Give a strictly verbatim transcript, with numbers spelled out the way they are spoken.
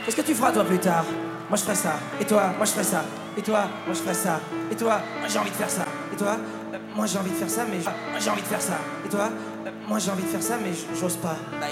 Qu'est-ce que tu feras toi plus tard? Moi je ferai ça. Et toi? Moi je ferai ça. Et toi? Moi je ferai ça. Et toi? Moi j'ai envie de faire ça. Et toi? Euh, Moi j'ai envie de faire ça mais je- moi j'ai envie de faire ça. Et toi? Euh, Moi j'ai envie de faire ça mais j- j'ose pas. Bah